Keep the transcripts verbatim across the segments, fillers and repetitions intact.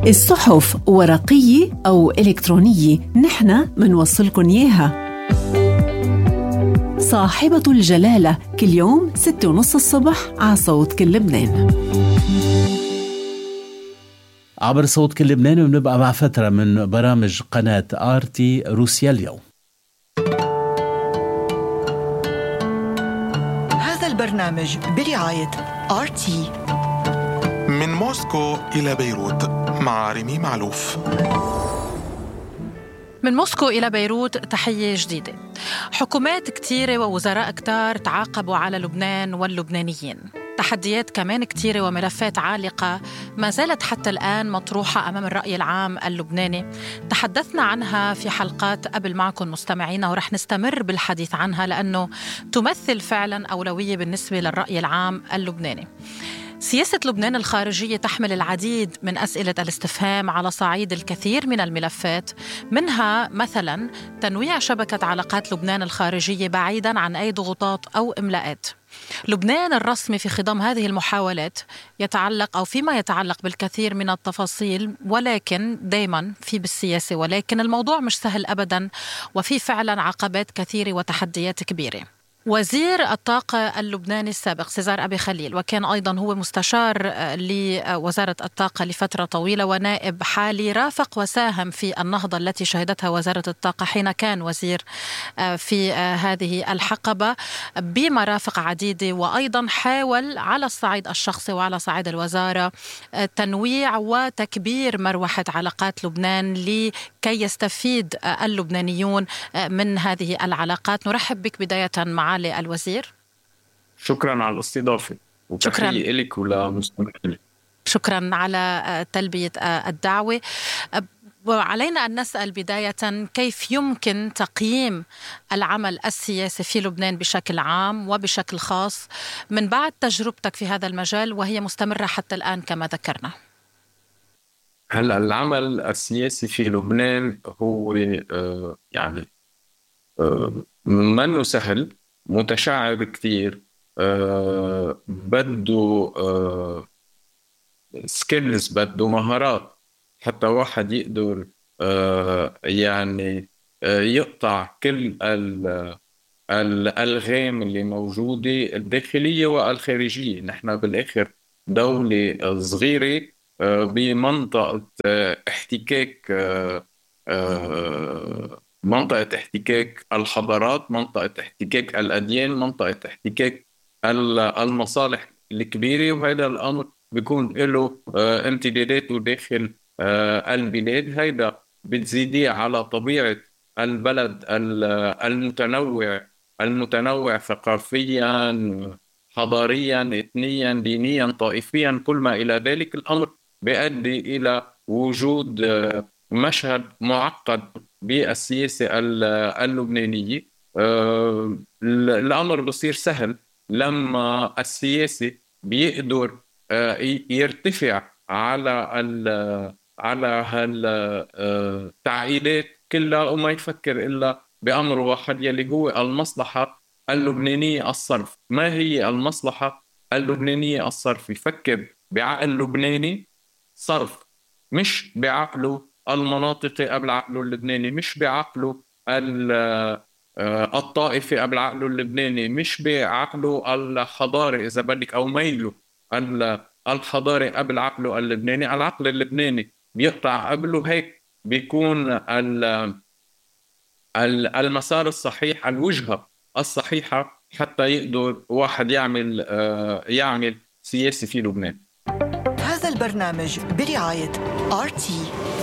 الصحف ورقية أو إلكترونية نحن منوصلكن إياها. صاحبة الجلالة كل يوم ستة ونص الصبح على صوت كل لبنان. عبر صوت كل لبنان، ونبقى مع فترة من برامج قناة آرتي روسيا اليوم. هذا البرنامج برعاية آرتي. من موسكو إلى بيروت مع ريمي معلوف. من موسكو إلى بيروت تحية جديدة. حكومات كتيرة ووزراء كتار تعاقبوا على لبنان واللبنانيين. تحديات كمان كتيرة وملفات عالقة ما زالت حتى الآن مطروحة أمام الرأي العام اللبناني. تحدثنا عنها في حلقات قبل معكم مستمعينا، ورح نستمر بالحديث عنها لأنه تمثل فعلا أولوية بالنسبة للرأي العام اللبناني. سياسة لبنان الخارجية تحمل العديد من أسئلة الاستفهام على صعيد الكثير من الملفات، منها مثلا تنويع شبكة علاقات لبنان الخارجية بعيدا عن أي ضغوطات أو إملاءات. لبنان الرسمي في خضم هذه المحاولات يتعلق أو فيما يتعلق بالكثير من التفاصيل، ولكن دايما في بالسياسة، ولكن الموضوع مش سهل أبدا، وفي فعلا عقبات كثيرة وتحديات كبيرة. وزير الطاقة اللبناني السابق سيزار أبي خليل، وكان أيضا هو مستشار لوزارة الطاقة لفترة طويلة ونائب حالي، رافق وساهم في النهضة التي شهدتها وزارة الطاقة حين كان وزير في هذه الحقبة بمرافق عديدة، وأيضا حاول على الصعيد الشخصي وعلى صعيد الوزارة تنويع وتكبير مروحة علاقات لبنان لكي يستفيد اللبنانيون من هذه العلاقات. نرحب بك بداية معالي الوزير. شكرا على الاستضافة وتحية لك ولمستمعينك. شكرا على تلبية الدعوة. وعلينا أن نسأل بداية كيف يمكن تقييم العمل السياسي في لبنان بشكل عام وبشكل خاص من بعد تجربتك في هذا المجال وهي مستمرة حتى الآن كما ذكرنا؟ هلأ العمل السياسي في لبنان هو آه يعني آه منه سهل، متشعب كتير، آه بده آه سكيلز، بده مهارات حتى واحد يقدر آه يعني آه يقطع كل الألغام اللي موجودة الداخلية والخارجية. نحن بالآخر دولة صغيرة آه بمنطقة آه احتكاك آه آه منطقة احتكاك الحضارات، منطقة احتكاك الأديان، منطقة احتكاك المصالح الكبيرة، وهذا الأمر بيكون له آه امتداداته داخل آه البلاد. هيدا بتزيديه على طبيعة البلد المتنوع المتنوع ثقافيا، حضاريا، إثنيا، دينيا، طائفيا، كل ما إلى ذلك. الأمر بيؤدي إلى وجود آه مشهد معقد بالسياسة اللبنانية. أه الأمر بصير سهل لما السياسي بيقدر أه يرتفع على على هالتعقيدات كلها وما يفكر إلا بأمر واحد يلي هو المصلحة اللبنانية الصرف. ما هي المصلحة اللبنانية الصرف؟ يفكر بعقل لبناني صرف، مش بعقله المناطقي قبل عقله اللبناني، مش بعقله الطائفي قبل عقله اللبناني، مش بعقله الحضاري إذا بدك أو ميله الحضاري قبل عقله اللبناني. العقل اللبناني بيقطع قبله، هيك بيكون المسار الصحيح، الوجهة الصحيحة حتى يقدر واحد يعمل يعمل سياسي في لبنان. هذا البرنامج برعاية آرتي.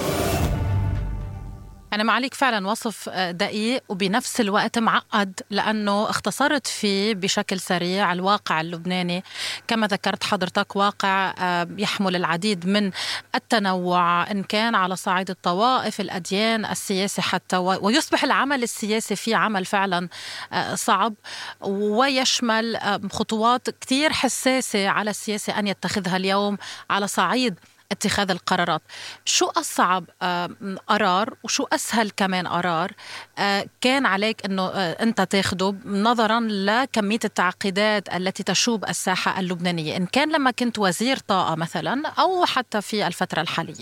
أنا معليك فعلا وصف دقيق وبنفس الوقت معقد، لأنه اختصرت فيه بشكل سريع الواقع اللبناني. كما ذكرت حضرتك، واقع يحمل العديد من التنوع، إن كان على صعيد الطوائف، الأديان، السياسي حتى، ويصبح العمل السياسي فيه عمل فعلا صعب، ويشمل خطوات كتير حساسة على السياسة أن يتخذها اليوم على صعيد اتخاذ القرارات. شو أصعب قرار وشو أسهل كمان قرار كان عليك أنه أنت تاخده نظرا لكمية التعقيدات التي تشوب الساحة اللبنانية، إن كان لما كنت وزير طاقة مثلا أو حتى في الفترة الحالية؟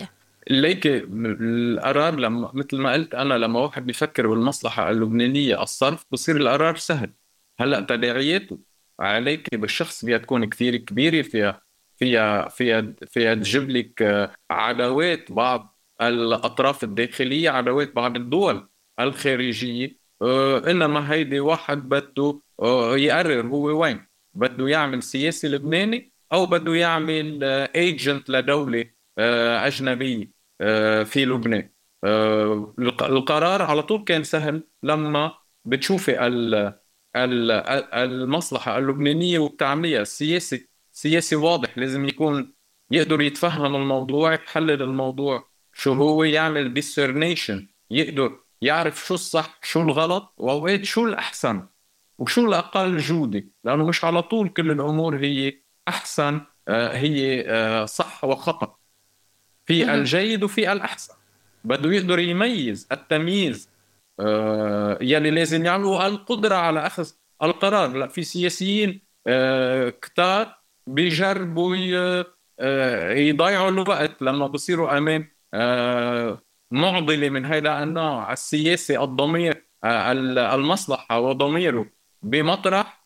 ليك القرار لما مثل ما قلت أنا، لما واحد بيفكر بالمصلحة اللبنانية الصرف بصير القرار سهل. هلأ تداعياته عليك بالشخص فيها تكون كثير كبيرة، فيها فيها فيها فيها تجيب لك آه، عداوات بعض الأطراف الداخلية، عداوات بعض الدول الخارجية. آه، إنما هيدي واحد بده آه، يقرر هو وين بده يعمل سياسي لبناني، أو بده يعمل ايجنت لدولة آه، أجنبية آه، في لبنان. آه، الق- القرار على طول كان سهل لما بتشوفي ال- ال- المصلحة اللبنانية وبتعمليها. السياسي سياسي واضح، لازم يكون يقدر يتفهم الموضوع، يحلل الموضوع شو هو، يعمل discernation، يقدر يعرف شو الصح شو الغلط، وأوقات شو الأحسن وشو الأقل جودة، لأنه مش على طول كل الأمور هي أحسن. آه، هي آه، صح وخطأ، في مهم. الجيد وفي الأحسن. بده يقدر يميز التمييز آه، يلي لازم يعملوا القدرة على أخذ القرار. لا، في سياسيين آه، كتار بيجربوا ي- آه، يضيعوا الوقت لما بصيروا أمام آه، معضلة من هذا النوع. السياسي الضمير آه، المصلحة وضميره بمطرح،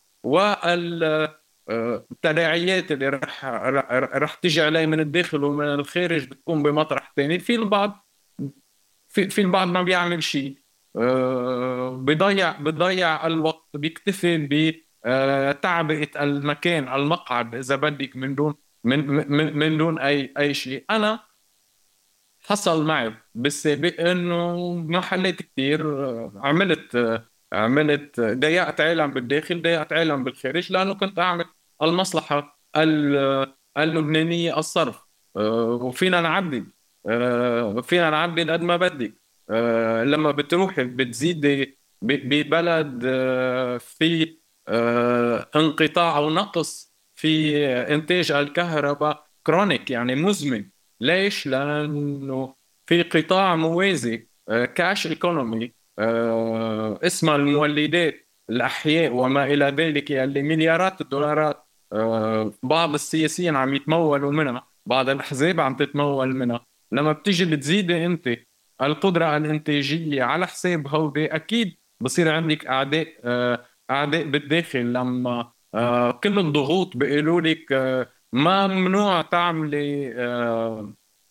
والتداعيات اللي رح رح رح تيجي عليه من الداخل ومن الخارج بتكون بمطرح ثاني. في البعض في في البعض ما بيعمل شيء، آه، بيضيع بيضيع الوقت، بيكتفي بتعبئة المكان المقعد إذا بدك، من دون من من من دون أي أي شيء. أنا حصل معي بالسابق إنه محلات كتير آه، عملت آه، عملت آه، ضيعت عالم بالداخل، ضيعت عالم بالخارج، لأنه كنت أعمل المصلحة ال- اللبنانية الصرف. آه، وفينا نعدل آه، فينا نعدل قد ما بدك. آه، لما بتروحي بتزيدي ب- ببلد آه، في آه، انقطاع أو نقص في إنتاج الكهرباء كرونيك، يعني مزمن. ليش؟ لأنه في قطاع موازي كاش ايكونومي اسمها المولدات الأحياء وما إلى ذلك، اللي مليارات الدولارات آه، بعض السياسيين عم يتمولوا منها، بعض الأحزاب عم تتمول منها. لما بتيجي بتزيدي أنت القدرة الإنتاجية على حساب هودي، أكيد بصير عندك أعداء آه، أعداء بالداخل. لما آه، كل الضغوط بيقولوا لك آه، ما ممنوع تعملي آه،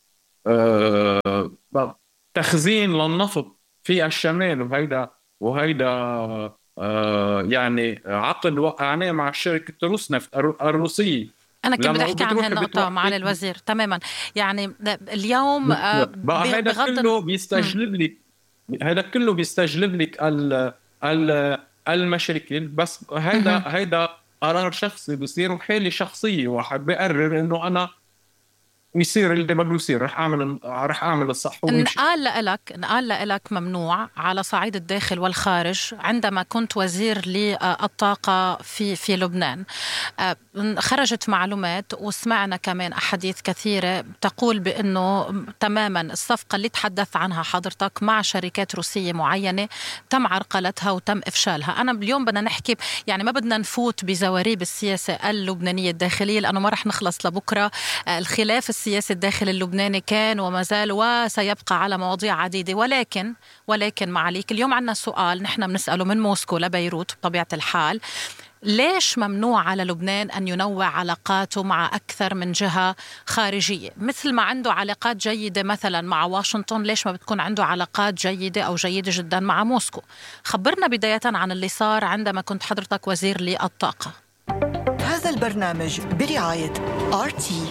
آه، تخزين للنفط في الشمال، وهيدا وهيدا آه، يعني عقد وقعناه مع شركة روسنفت الر- الروسية. أنا كنت بدي لما أحكي عن بتروحي هالنقطة معالي بتوقفي الوزير تماما. يعني اليوم آه، بقى، هيدا بغض كله النظر. بيستجلب لك هيدا كله بيستجلب لك ال ال المشاكل. بس هيدا هيدا قرار شخصي بصير، وحالة شخصية واحد بيقرر انه انا يصير اللي بده يصير، رح اعمل رح اعمل الصح وامشي. انقال لك انقال لك ممنوع على صعيد الداخل والخارج عندما كنت وزير للطاقة في في لبنان. آه، خرجت معلومات وسمعنا كمان أحاديث كثيرة تقول بأنه تماما الصفقة اللي تحدث عنها حضرتك مع شركات روسية معينة تم عرقلتها وتم إفشالها. أنا اليوم بدنا نحكي، يعني ما بدنا نفوت بزواريب السياسة اللبنانية الداخلية لأنه ما رح نخلص لبكرة. آه، الخلاف السياسي الداخلي اللبناني كان وما زال وسيبقى على مواضيع عديدة، ولكن ولكن معاليك اليوم عنا سؤال نحن بنسأله من موسكو لبيروت بطبيعة الحال: ليش ممنوع على لبنان أن ينوع علاقاته مع أكثر من جهة خارجية؟ مثل ما عنده علاقات جيدة مثلا مع واشنطن، ليش ما بتكون عنده علاقات جيدة أو جيدة جدا مع موسكو؟ خبرنا بداية عن اللي صار عندما كنت حضرتك وزير للطاقة. هذا البرنامج برعاية آر تي.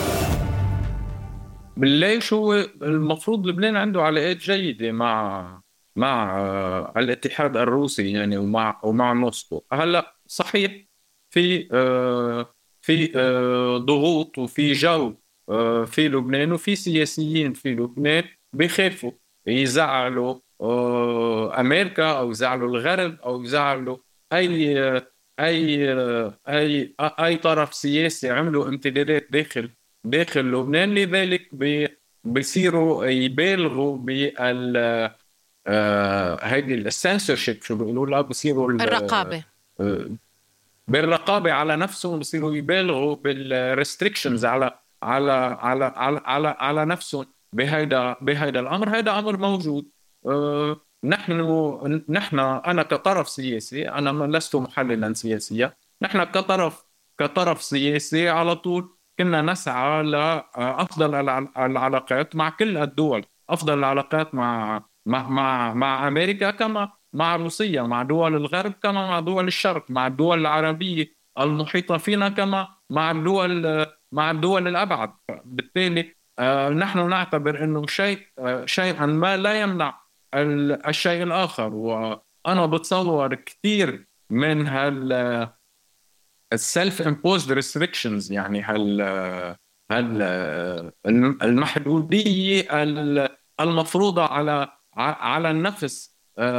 ليش هو المفروض لبنان عنده علاقات جيدة مع مع آه، الاتحاد الروسي يعني، ومع ومع موسكو؟ هلا صحيح في آه، في آه، ضغوط وفي جو آه، في لبنان، وفي سياسيين في لبنان بيخافوا يزعلوا آه، أمريكا، أو يزعلوا الغرب، أو يزعلوا أي أي أي أي طرف سياسي عملوا امتدادات داخل داخل لبنان. لذلك بي- بيصيروا يبالغوا بال آه، هيدي السنسورشيب، شو بيقولوا لها، بيصيروا ال- الرقابة. آه، بالرقابة على نفسهم، بيصيروا يبالغوا بالريستريكشنز على على على على على, على نفسهم. بهيدا بهيدا الأمر. هيدا أمر موجود. أه نحن نحن أنا كطرف سياسي، أنا لست محللا سياسيا، نحن كطرف كطرف سياسي على طول كنا نسعى لأفضل العلاقات مع كل الدول، أفضل العلاقات مع مع مع, مع أمريكا، كما مع روسيا، مع دول الغرب، كما مع دول الشرق، مع الدول العربية المحيطة فينا، كما مع الدول مع الدول الأبعد. بالتالي آه نحن نعتبر أنه شيء آه شيئا ما لا يمنع الشيء الآخر. وأنا بتصور كثير من هال السلف امبوزد ريستريكشنز، يعني هال هال المحدودية المفروضة على على النفس،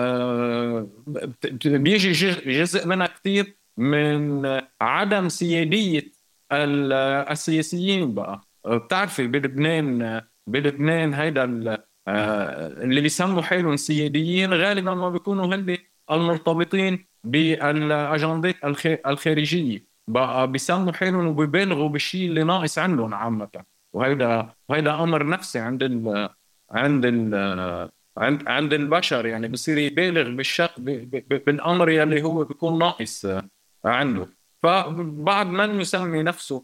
بيجي جزء منها كثير من عدم سيادية السياسيين. بقى بتعرفي بلبنان بلبنان هيدا اللي بيسموا حالهم سياديين غالبا ما بيكونوا هن المرتبطين بالاجندات الخارجيه، بقى بيسموا حالهم وبيبالغوا بالشيء اللي ناقص عندهم عامه. وهيدا وهيدا امر نفسي عند ال عند ال عند عند البشر، يعني بصير يبالغ بالشق بالامر اللي هو بيكون ناقص عنده. فبعد من يسمي نفسه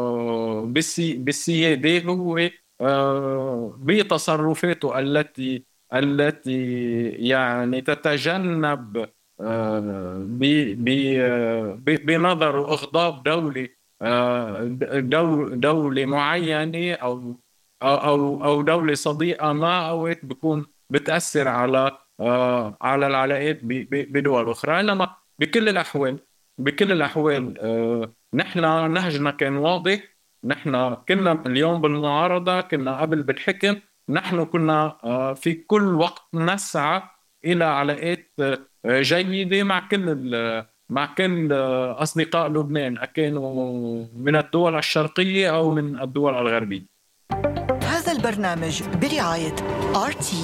بالسياده هو بتصرفاته التي التي يعني تتجنب بنظر واغضاب دولة دولة معينة أو أو أو دولة صديقة ما، أوقات بيكون بتأثر على على العلاقات بدول أخرى. إنما بكل الأحوال بكل الأحوال نحن نهجنا كان واضح. نحن كنا اليوم بالمعارضة، كنا قبل بالحكم، نحن كنا في كل وقت نسعى إلى علاقات جيدة مع كل مع كل أصدقاء لبنان، كانوا من الدول الشرقية أو من الدول الغربية. هذا البرنامج برعاية آر تي.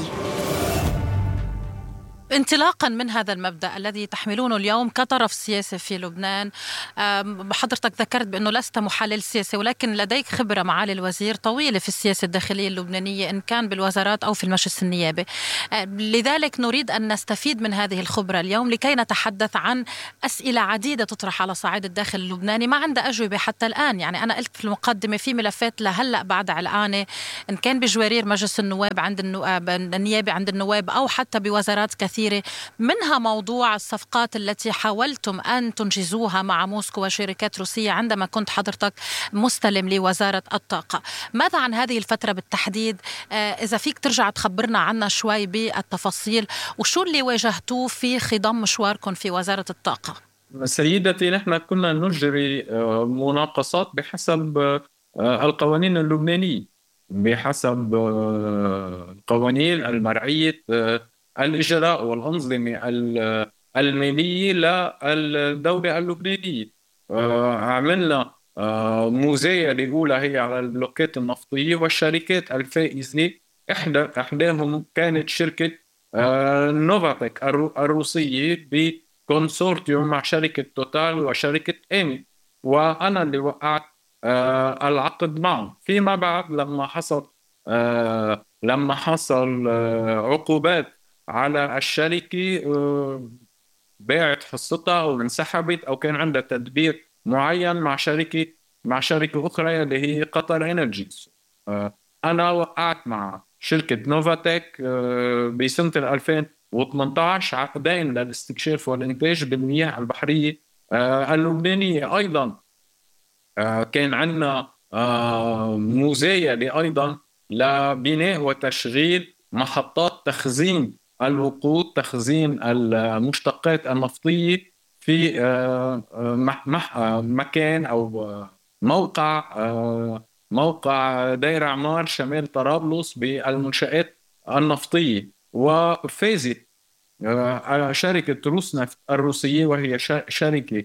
انطلاقا من هذا المبدأ الذي تحملونه اليوم كطرف سياسي في لبنان، حضرتك ذكرت بأنه لست محلل سياسي، ولكن لديك خبرة معالي الوزير طويلة في السياسة الداخلية اللبنانية، إن كان بالوزارات أو في المجلس النيابي. لذلك نريد أن نستفيد من هذه الخبرة اليوم لكي نتحدث عن أسئلة عديدة تطرح على صعيد الداخل اللبناني ما عندها أجوبة حتى الآن. يعني أنا قلت في المقدمة في ملفات لهلأ بعد علقانة، إن كان بجوارير مجلس النواب عند النواب النيابي عند النواب أو حتى بوزارات كثيرة، منها موضوع الصفقات التي حاولتم أن تنجزوها مع موسكو وشركات روسية عندما كنت حضرتك مستلم لوزارة الطاقة. ماذا عن هذه الفترة بالتحديد؟ إذا فيك ترجع تخبرنا عنها شوي بالتفاصيل، وشو اللي واجهتوه في خضم مشواركم في وزارة الطاقة؟ سيدتي، نحن كنا نجري مناقصات بحسب القوانين اللبنانية، بحسب القوانين المرعية الإجراء والأنظمة المالية للدولة اللبنانية. عملنا مزايدة أولى هي على البلوكات النفطية والشركات الفائزة. إحدى إحداهم كانت شركة نوفاتك الروسية بكونسورتيوم مع شركة توتال وشركة إيمي، وأنا اللي وقعت العقد معهم. فيما بعد لما حصل لما حصل عقوبات على الشركة، باعت حصتها أو انسحبت أو كان عندها تدبير معين مع شركة مع شركة أخرى اللي هي قطر إنرجيز. أنا وقعت مع شركة نوفاتك بسنة ألفين وثمانية عشر عقدين للاستكشاف والإنتاج بالمياه البحرية اللبنانية. أيضا كان عندنا مزايدة أيضا لبناء وتشغيل محطات تخزين الوقود، تخزين المشتقات النفطية في مكان أو موقع موقع دير عمار شمال طرابلس بالمنشآت النفطية. وفازت شركة روسنفت الروسية، وهي شركة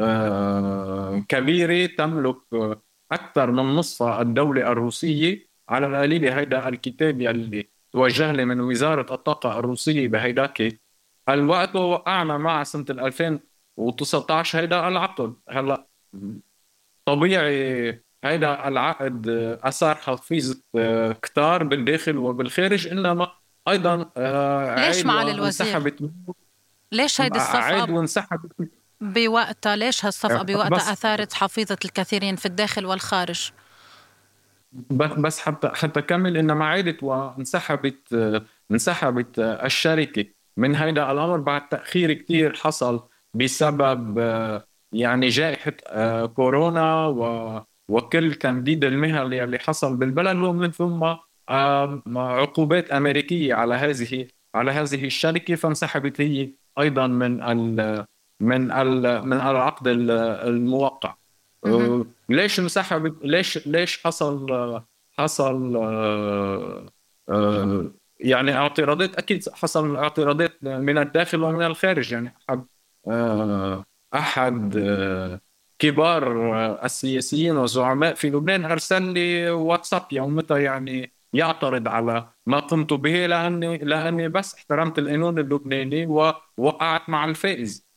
كبيرة تملك أكثر من نصف الدولة الروسية. على القليل هيدا الكتاب اللي توجه لي من وزارة الطاقة الروسية بهيداك الوقت، ووقعنا مع سنة ألفين وتسعة عشر هيدا العقد. هلا طبيعي هذا العقد أثار حفيظة كتار بالداخل وبالخارج، إنما أيضا ليش معالي الوزير؟ ليش هيدي الصفقة وانسحبت بوقتها؟ ليش هالصفقة بوقتها أثارت حفيظة الكثيرين في الداخل والخارج؟ بس حتى حتى كمل إنما عادت وانسحبت انسحبت الشركة من هذا الأمر بعد تأخير كتير حصل بسبب يعني جائحة كورونا وكل تمديد المهل اللي حصل بالبلد، ومن ثم عقوبات أمريكية على هذه على هذه الشركة، فانسحبت هي أيضا من ال من ال من العقد الموقع. ليش انسحبت؟ ليش ليش حصل حصل يعني اعتراضات؟ اكيد حصل اعتراضات من الداخل ومن الخارج. يعني احد احد كبار السياسيين والزعماء في لبنان ارسل لي واتساب يومتها يعني يعترض على ما قمت به، لاني لاني بس احترمت القانون اللبناني ووقعت مع الفائز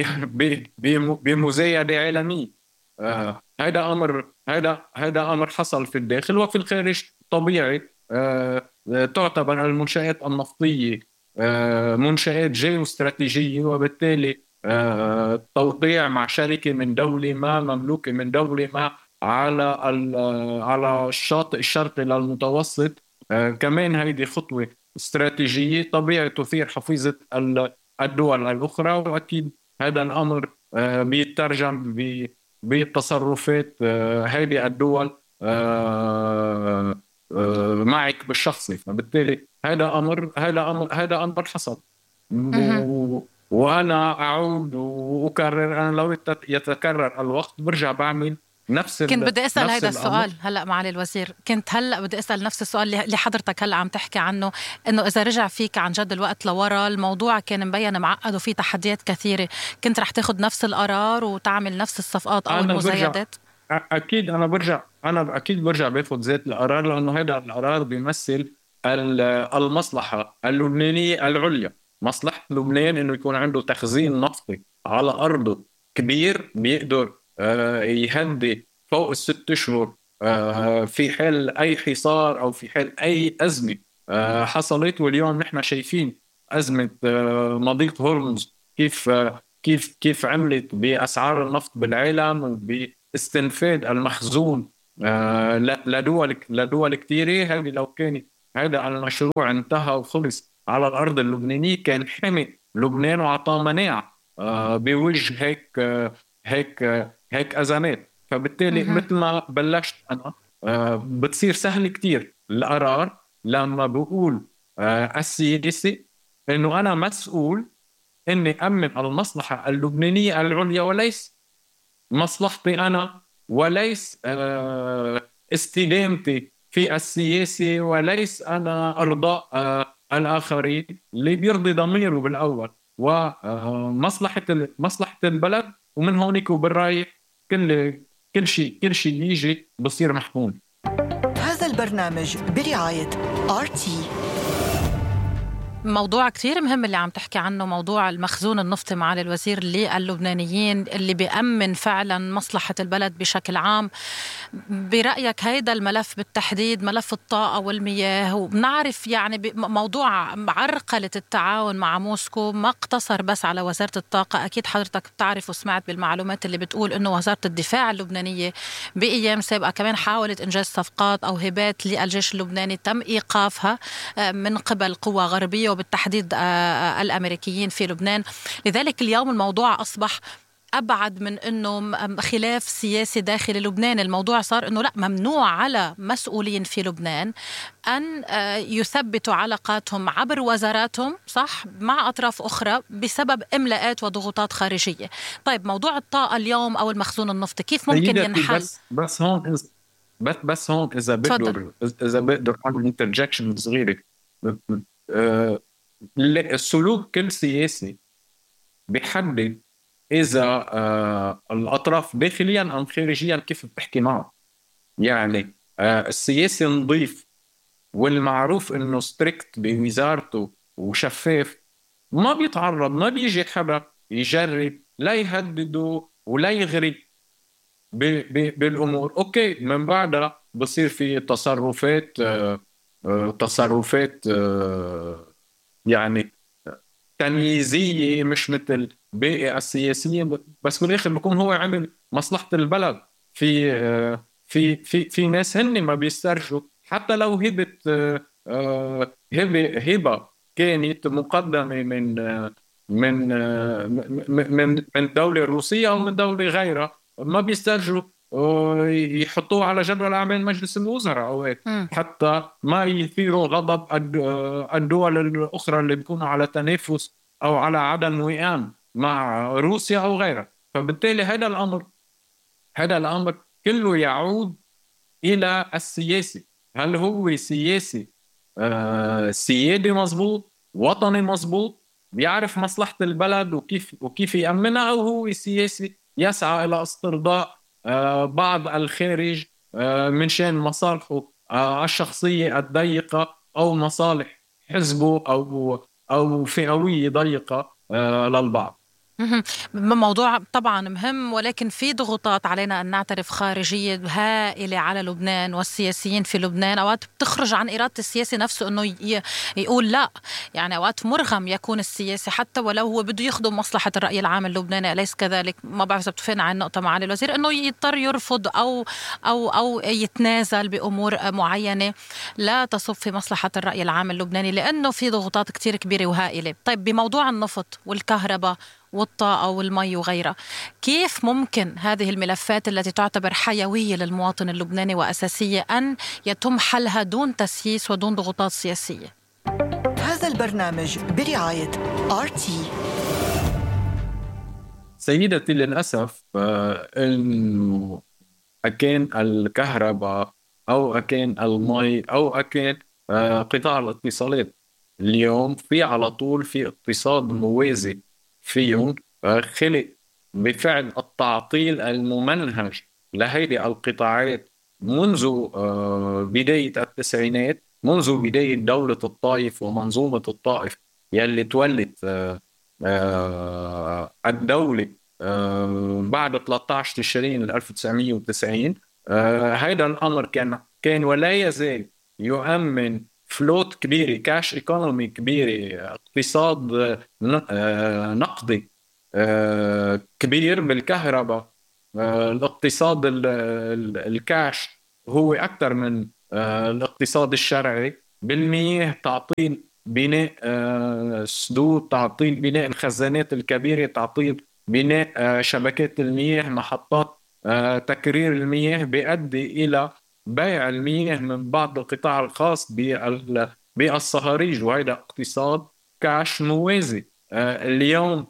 بمزايدة عالمية. آه هذا أمر هذا هذا أمر حصل في الداخل. وفي الخارج طبيعي آه تعتبر المنشآت النفطية آه منشآت جيوستراتيجية، وبالتالي آه توقيع مع شركة من دولة ما مملوكة من دولة ما على على الشاطئ الشرقي للمتوسط آه كمان هذه خطوة استراتيجية طبيعي تثير حفيظة الدول الأخرى. وأكيد هذا الأمر آه بيترجم ب بتصرفات هذه الدول معك بالشخصي، فبالتالي هذا أمر هذا أمر هذا أمر حصل. وأنا أعود وأكرر، أنا لو يتكرر الوقت برجع بعمل نفس كنت بدي أسأل هذا السؤال هلأ معالي الوزير، كنت هلأ بدي أسأل نفس السؤال اللي حضرتك هلأ عم تحكي عنه، إنه إذا رجع فيك عن جد الوقت لورا الموضوع كان مبين معقد وفيه تحديات كثيرة، كنت رح تاخد نفس القرار وتعمل نفس الصفقات أو المزايدات؟ أكيد أنا برجع أنا أكيد برجع باخد ذات القرار، لأنه هذا القرار بيمثل المصلحة اللبنانية العليا. مصلحة لبنان إنه يكون عنده تخزين نفطي على أرضه كبير بيقدر يهدي فوق الست أشهر في حال أي حصار أو في حال أي أزمة حصلت. واليوم نحن شايفين أزمة مضيق هرمز كيف كيف كيف عملت بأسعار النفط بالعالم وباستنفاد المخزون لدول لدول كثيرة. هذه لو كانت هذا المشروع انتهى وخلص على الأرض اللبنانية كان حمي لبنان وعطاه مناعة بوجه هيك هيك هيك أزمات. فبالتالي مثل ما بلشت أنا بتصير سهل كتير القرار لما بقول السياسي إنه أنا مسؤول إني أمن المصلحة اللبنانية العليا وليس مصلحتي أنا، وليس استدامتي في السياسة، وليس أنا أرضاء الآخرين اللي بيرضي ضميره بالأول ومصلحة مصلحة البلد. ومن هونيك وبالرايح كل كل شيء كل شيء يجي بصير محمول. هذا البرنامج برعاية آر تي. موضوع كتير مهم اللي عم تحكي عنه، موضوع المخزون النفطي معالي الوزير للبنانيين اللي بيأمن فعلا مصلحة البلد بشكل عام. برأيك هيدا الملف بالتحديد ملف الطاقة والمياه، وبنعرف يعني موضوع عرقلة التعاون مع موسكو ما اقتصر بس على وزارة الطاقة. أكيد حضرتك بتعرف وسمعت بالمعلومات اللي بتقول إنه وزارة الدفاع اللبنانية بأيام سابقة كمان حاولت إنجاز صفقات أو هبات للجيش اللبناني تم إيقافها من قبل قوى غربية وبالتحديد الأمريكيين في لبنان. لذلك اليوم الموضوع أصبح أبعد من أنه خلاف سياسي داخل لبنان. الموضوع صار أنه لا، ممنوع على مسؤولين في لبنان أن يثبتوا علاقاتهم عبر وزاراتهم صح مع أطراف أخرى بسبب إملاءات وضغوطات خارجية. طيب موضوع الطاقة اليوم أو المخزون النفطي كيف ممكن ينحل؟ بس بس هون بس بس هون إذا بقدر إذا بقدر أعمل انترجكشن صغيرة. السلوك كل سياسي بيحدد إذا آه الأطراف داخليا أو خارجيا كيف بتحكي معه. يعني آه السياسي نظيف والمعروف إنه ستريكت بوزارته وشفاف ما بيتعرض، ما بيجي حدا يجرب لا يهدده ولا يغري بالأمور. أوكي، من بعدها بصير في تصرفات آه، آه، تصرفات آه، يعني تمييزية، مش مثل باقي السياسيين، بس بالآخر بكون هو عمل مصلحة البلد. في آه، في في في ناس هن ما بيسترجوا، حتى لو هبة آه، آه، هبة هبة كانت مقدمة من آه، من آه، م- م- من من دولة روسية أو من دولة غيرها، ما بيسترجوا آه، يحطوه على جدول أعمال مجلس الوزراء أوقات، مم. حتى ما يثيروا غضب الد- آه، الدول الأخرى اللي بيكونوا على تنافس أو على عدم وئام مع روسيا أو غيرها. فبالتالي هذا الأمر هذا الأمر كله يعود إلى السياسي. هل هو سياسي آه سيادي مظبوط، وطني مظبوط، بيعرف مصلحة البلد وكيف وكيف يأمنها، أو هو سياسي يسعى إلى استرضاء آه بعض الخارج آه من شان مصالحه آه الشخصية الضيقة، أو مصالح حزبه، أو أو فئوية ضيقة آه للبعض. مهم. موضوع طبعا مهم، ولكن في ضغوطات علينا أن نعترف خارجية هائلة على لبنان والسياسيين في لبنان. أوقات بتخرج عن إرادة السياسي نفسه أنه ي- يقول لا. يعني أوقات مرغم يكون السياسي حتى ولو هو بده يخدم مصلحة الرأي العام اللبناني، أليس كذلك؟ ما بعرف إذا بتفقنا عن النقطة معالي الوزير، أنه يضطر يرفض أو أو أو يتنازل بأمور معينة لا تصب في مصلحة الرأي العام اللبناني، لأنه في ضغوطات كتير كبيرة وهائلة. طيب، بموضوع النفط والكهرباء والطاقة والمي وغيرها، كيف ممكن هذه الملفات التي تعتبر حيوية للمواطن اللبناني وأساسية أن يتم حلها دون تسييس ودون ضغوطات سياسية؟ هذا البرنامج برعاية آر تي. سيدتي، للأسف آه، إنه أكان الكهرباء أو أكان المي أو أكان آه، قطاع الاتصالات، اليوم في على طول في اقتصاد موازي فيهم، آه، خلق بفعل التعطيل الممنهج لهذه القطاعات منذ آه، بداية التسعينات، منذ بداية دولة الطائف ومنظومة الطائف يلي تولت آه، آه، الدولة آه، بعد ثلاثة عشر تشرين ألف وتسعمئة وتسعين. آه، هذا الأمر كان كان ولا يزال يؤمن فلوت كبيرة، كاش ايكونومي كبيرة، اقتصاد آه، ن- آه، نقدي آه، كبير بالكهرباء. آه، الاقتصاد ال- ال- الكاش هو أكثر من آه، الاقتصاد الشرعي. بالمياه، تعطيل بناء آه، سدود، تعطيل بناء الخزانات الكبيرة، تعطيل بناء آه، شبكات المياه، محطات آه، تكرير المياه، بيؤدي إلى بيع المياه من بعض القطاع الخاص بال- بالصهاريج، وهذا اقتصاد كاش موازي. آه، اليوم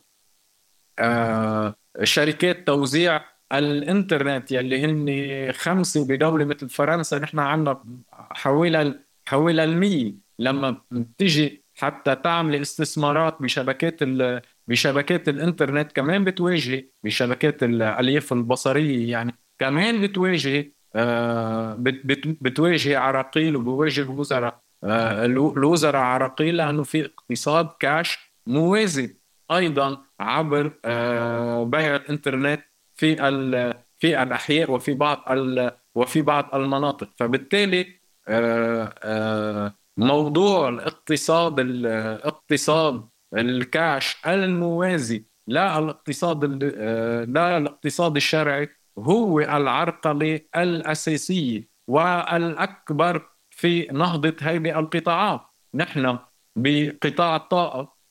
آه، شركات توزيع الانترنت يلي هن خمسة بدولة مثل فرنسا، نحن عندنا حوالي حوالي المية، لما بتيجي حتى تعمل استثمارات بشبكات ال... بشبكات الانترنت، كمان بتواجه بشبكات الالياف البصرية، يعني كمان بتواجه آه بت... بت... بتواجه عراقيل، وبواجه الوزراء آه الوزراء عراقيل، لأنه في اقتصاد كاش موازي أيضا عبر آه، بيع الإنترنت في ال- في الأحياء وفي بعض ال- وفي بعض المناطق. فبالتالي آه، آه، موضوع الاقتصاد الاقتصاد الكاش الموازي، لا الاقتصاد ال- آه، لا الاقتصاد الشرعي، هو العرقلة الأساسية والأكبر في نهضة هذه القطاعات. نحن بقطاع الطاقة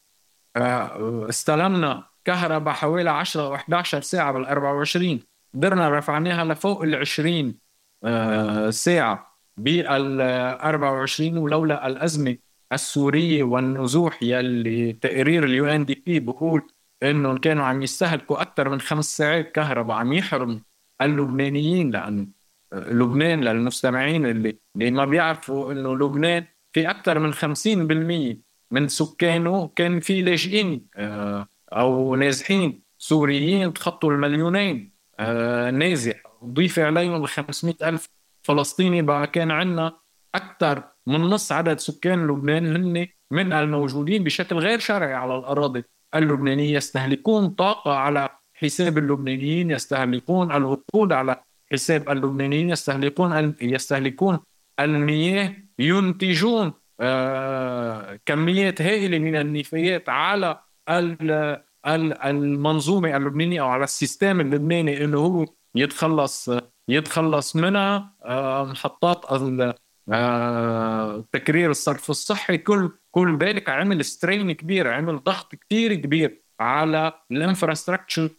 آه، استلمنا كهرباء حوالي عشرة أو إحدى عشرة ساعة بال أربعة وعشرين، قدرنا رفعناها لفوق ال عشرين آه، ساعة بال أربعة وعشرين، ولولا الأزمة السورية والنزوح يلي تقرير اليو ان دي بي بقول انهم كانوا عم يستهلكوا اكثر من خمس ساعات كهرباء، عم يحرم اللبنانيين. لأن لبنان، للمستمعين اللي, اللي ما بيعرفوا، انه لبنان في اكثر من خمسين بالمئة من سكانه كان في لاجئين آه، أو نازحين سوريين تخطوا المليونين آه، نازح، ضيف عليهم خمسمئة ألف فلسطيني. بقى كان عندنا أكثر من نص عدد سكان لبنان هن من الموجودين بشكل غير شرعي على الأراضي اللبنانية، يستهلكون طاقة على حساب اللبنانيين، يستهلكون الوقود على حساب اللبنانيين، يستهلكون يستهلكون المياه، ينتجون آه كميات هائلة من النفايات على المنظومة اللبنانية أو على السيستم اللبناني إنه هو يتخلص يتخلص منها. آه محطات آه تكرير الصرف الصحي، كل كل ذلك عمل سترين كبير، عمل ضغط كتير كبير على الانفراستراكشر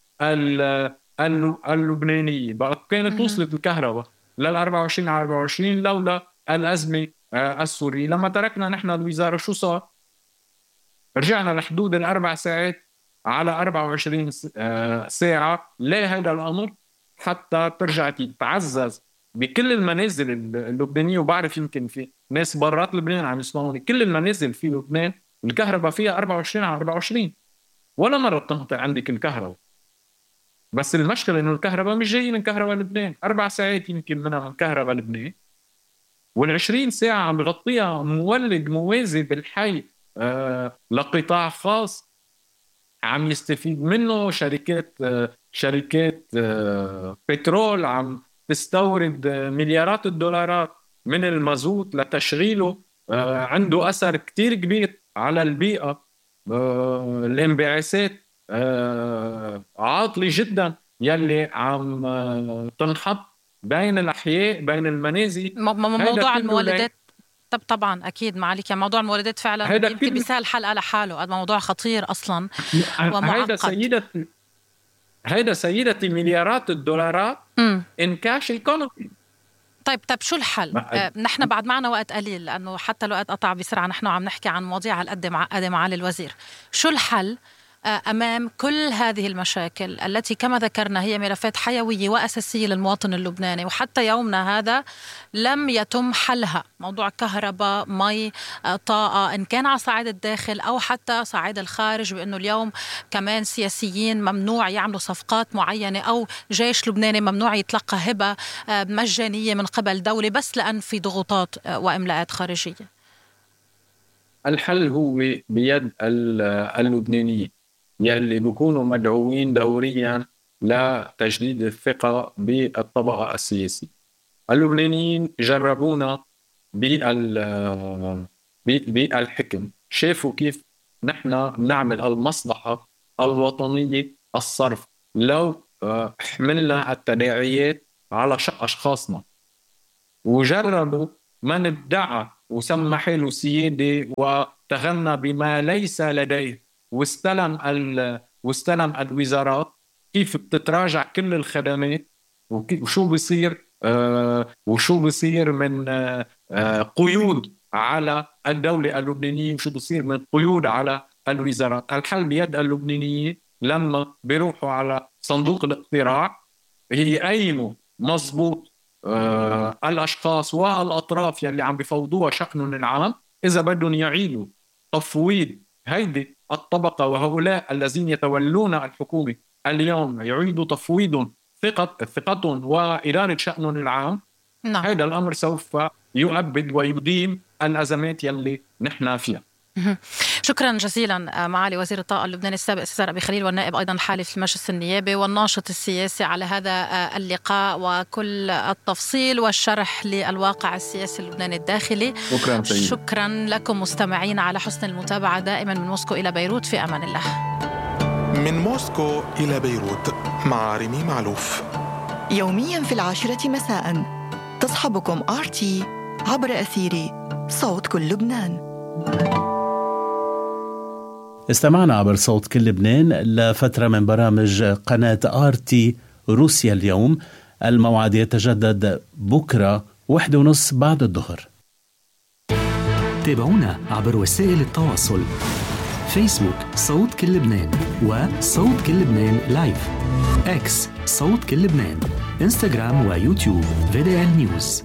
اللبنانية. بقى كانت وصلت الكهرباء لل أربعة وعشرين على أربعة وعشرين لولا الأزمة آه السورية. لما تركنا نحن الوزارة شو صار؟ رجعنا لحدود الأربع ساعات على أربعة وعشرين ساعة. لا هذا الأمر حتى ترجع تتعزز بكل المنازل اللبنانية. وبعرف يمكن في ناس برات لبنان عم يسمعوني، كل المنازل في لبنان الكهرباء فيها أربعة وعشرين على أربعة وعشرين، ولا مرة تنقطع عندك الكهرباء. بس المشكلة إنه الكهرباء مش جاية من كهرباء لبنان، أربع ساعات يمكن منها من كهرباء لبنان، والعشرين ساعة عم بغطيها مولد موازي بالحي آه لقطاع خاص عم يستفيد منه. شركات آه شركات آه بترول عم تستورد آه مليارات الدولارات من المازوت لتشغيله. آه عنده أثر كتير كبير على البيئة. آه الانبعاثات آه عاطلة جدا يلي عم آه تنحط بين الأحياء بين المنازل. موضوع المولدات طب طبعا أكيد معلك، يعني موضوع المولدات فعلا يمكن بيسهل حلقة لحاله، هذا موضوع خطير أصلا ومعقد. هيدا سيدتي هيدا سيدتي مليارات الدولارات إن كاش ايكونومي. طيب طب شو الحل؟ آه، نحن بعد معنا وقت قليل لأنه حتى الوقت قطع بسرعة، نحن عم نحكي عن مواضيع هالقد معقدة معالي الوزير. شو الحل أمام كل هذه المشاكل التي كما ذكرنا هي ملفات حيوية وأساسية للمواطن اللبناني، وحتى يومنا هذا لم يتم حلها؟ موضوع كهرباء، مي، طاقة، إن كان على صعيد الداخل أو حتى صعيد الخارج، بأنه اليوم كمان سياسيين ممنوع يعملوا صفقات معينة، أو جيش لبناني ممنوع يتلقى هبة مجانية من قبل دولة بس لأن في ضغوطات وإملاءات خارجية. الحل هو بيد اللبنانيين يلي بيكونوا مدعوين دوريا لتجديد الثقة بالطبقة السياسية. اللبنانيين جربونا بالحكم، شافوا كيف نحن نعمل المصلحة الوطنية الصرف لو حملنا التداعيات على شق أشخاصنا، وجربوا من ادعى وسمى حاله سيادة وتغنى بما ليس لديه واستلم ال... واستلم الوزارات، كيف بتتراجع كل الخدمات، وشو بيصير آه وشو بيصير من آه آه قيود على الدولة اللبنانية، وشو بيصير من قيود على الوزارات. الحل بيد اللبنانيين لما بيروحوا على صندوق الاقتراع يقيموا مضبوط آه الأشخاص والأطراف يلي عم بيفوضوها شأنهم العام، إذا بدهم يعيدوا تفويض هيدي الطبقة وهؤلاء الذين يتولون الحكومة اليوم يعيدوا تفويضهم ثقة ثقتهم وإدارة شأنهم العام. نعم. هذا الأمر سوف يؤبد ويديم الأزمات يلي نحن فيها. شكرا جزيلا معالي وزير الطاقة اللبناني السابق سيزار أبي خليل، والنائب أيضا الحالي في المجلس النيابي والناشط السياسي، على هذا اللقاء وكل التفصيل والشرح للواقع السياسي اللبناني الداخلي. شكرا, شكرا لكم مستمعين على حسن المتابعة دائما من موسكو إلى بيروت. في أمان الله. من موسكو إلى بيروت مع ريمي معلوف، يوميا في العاشرة مساء تصحبكم آر تي عبر أثير صوت كل لبنان. استمعنا عبر صوت كل لبنان لفترة من برامج قناة آر تي روسيا اليوم. الموعد يتجدد بكرة واحدة ونص بعد الظهر. تابعونا عبر وسائل التواصل: فيسبوك صوت كل لبنان، وصوت كل لبنان لايف، اكس صوت كل لبنان، انستغرام ويوتيوب في دي إل نيوز.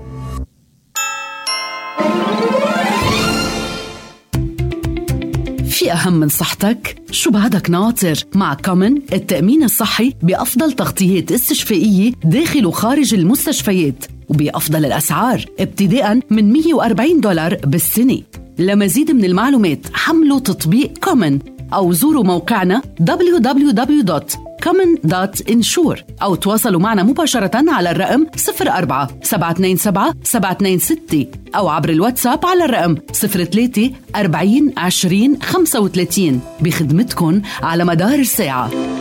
في أهم من صحتك؟ شو بعدك ناطر؟ مع كومن التأمين الصحي بأفضل تغطيات استشفائية داخل وخارج المستشفيات وبأفضل الأسعار ابتداء من مية وأربعين دولار بالسنة. لمزيد من المعلومات حملوا تطبيق كومن أو زوروا موقعنا دبليو دبليو دبليو دوت common دوت insure أو تواصلوا معنا مباشرة على الرقم صفر أربعة سبعة اثنين سبعة سبعة اثنين ستة أو عبر الواتساب على الرقم صفر ثلاثة أربعين عشرين خمسة وثلاثين بخدمتكم على مدار الساعة.